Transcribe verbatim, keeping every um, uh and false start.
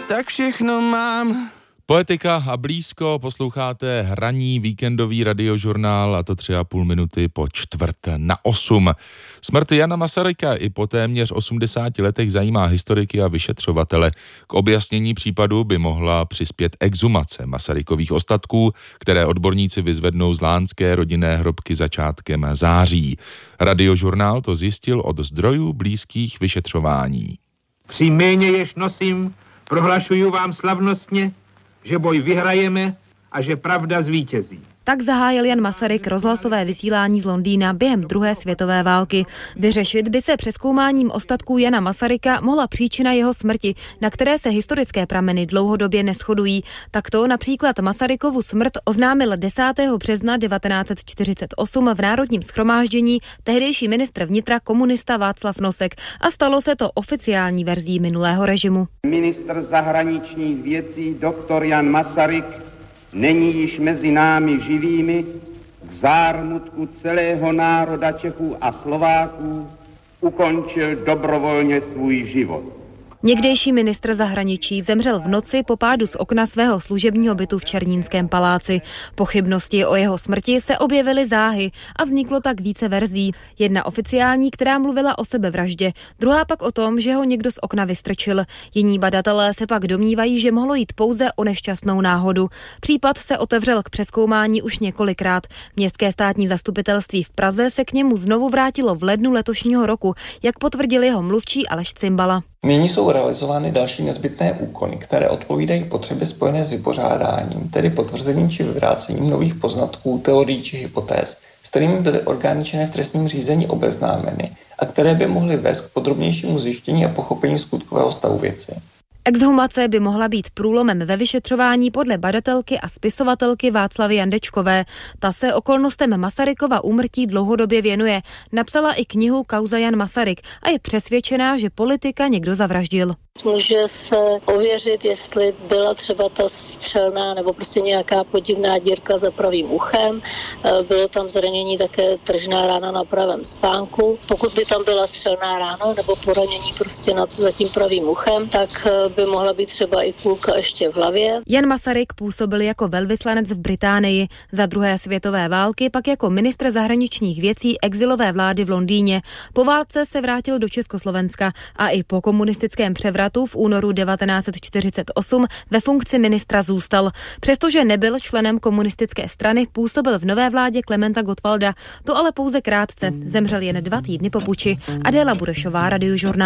tak všechno mám. Poetika a blízko, posloucháte hraní víkendový radiožurnál, a to tři a půl minuty po čtvrt na osm. Smrt Jana Masaryka i po téměř osmdesáti letech zajímá historiky a vyšetřovatele. K objasnění případu by mohla přispět exhumace Masarykových ostatků, které odborníci vyzvednou z lánské rodinné hrobky začátkem září. Radiožurnál to zjistil od zdrojů blízkých vyšetřování. Při jméně, jež nosím, prohlašuju vám slavnostně, že boj vyhrajeme a že pravda zvítězí. Tak zahájil Jan Masaryk rozhlasové vysílání z Londýna během druhé světové války. Vyřešit by se přezkoumáním ostatků Jana Masaryka mohla příčina jeho smrti, na které se historické prameny dlouhodobě neshodují. Takto například Masarykovu smrt oznámil desátého března devatenáct set čtyřicet osm v Národním shromáždění tehdejší ministr vnitra komunista Václav Nosek a stalo se to oficiální verzí minulého režimu. Ministr zahraničních věcí doktor Jan Masaryk není již mezi námi živými, k zármutku celého národa Čechů a Slováků ukončil dobrovolně svůj život. Někdejší ministr zahraničí zemřel v noci po pádu z okna svého služebního bytu v Černínském paláci. Pochybnosti o jeho smrti se objevily záhy a vzniklo tak více verzí. Jedna oficiální, která mluvila o sebevraždě, druhá pak o tom, že ho někdo z okna vystrčil. Jiní badatelé se pak domnívají, že mohlo jít pouze o nešťastnou náhodu. Případ se otevřel k přezkoumání už několikrát. Městské státní zastupitelství v Praze se k němu znovu vrátilo v lednu letošního roku, jak potvrdil jeho mluvčí Aleš Cimbala. Nyní jsou realizovány další nezbytné úkony, které odpovídají potřebě spojené s vypořádáním, tedy potvrzením či vyvrácením nových poznatků, teorií či hypotéz, s kterými byly orgány činné v trestním řízení obeznámeny a které by mohly vést k podrobnějšímu zjištění a pochopení skutkového stavu věci. Exhumace by mohla být průlomem ve vyšetřování podle badatelky a spisovatelky Václavy Jandečkové. Ta se okolnostem Masarykova úmrtí dlouhodobě věnuje. Napsala i knihu Kauza Jan Masaryk a je přesvědčená, že politika někdo zavraždil. Může se ověřit, jestli byla třeba ta střelná nebo prostě nějaká podivná dírka za pravým uchem. Bylo tam zranění také tržná rána na pravém spánku. Pokud by tam byla střelná rána nebo poranění prostě nad, za tím pravým uchem, tak by mohla být třeba i kulka ještě v hlavě. Jan Masaryk působil jako velvyslanec v Británii, za druhé světové války pak jako ministr zahraničních věcí exilové vlády v Londýně. Po válce se vrátil do Československa a i po komunistickém převratu v únoru devatenáct set čtyřicet osm ve funkci ministra zůstal. Přestože nebyl členem komunistické strany, působil v nové vládě Klementa Gottwalda. To ale pouze krátce. Zemřel jen dva týdny po puči. Adéla Burešová, Radiožurnál.